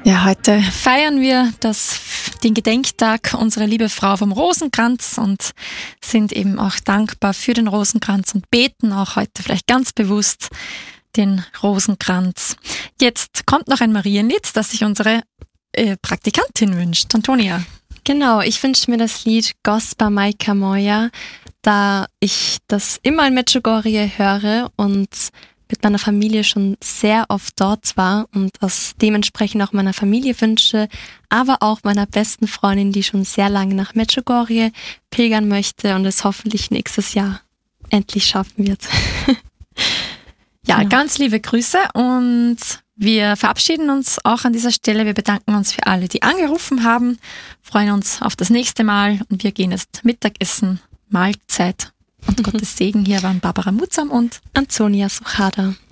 Ja, heute feiern wir den Gedenktag unserer liebe Frau vom Rosenkranz und sind eben auch dankbar für den Rosenkranz und beten auch heute vielleicht ganz bewusst den Rosenkranz. Jetzt kommt noch ein Marienlied, das sich unsere Praktikantin wünscht. Antonia. Genau, ich wünsche mir das Lied Gospa Majka Moja, da ich das immer in Medjugorje höre und mit meiner Familie schon sehr oft dort war und das dementsprechend auch meiner Familie wünsche, aber auch meiner besten Freundin, die schon sehr lange nach Medjugorje pilgern möchte und es hoffentlich nächstes Jahr endlich schaffen wird. Ja, genau. Ganz liebe Grüße und wir verabschieden uns auch an dieser Stelle. Wir bedanken uns für alle, die angerufen haben, freuen uns auf das nächste Mal und wir gehen jetzt Mittagessen, Mahlzeit. Und Gottes Segen, hier waren Barbara Mutzam und Antonia Suchada.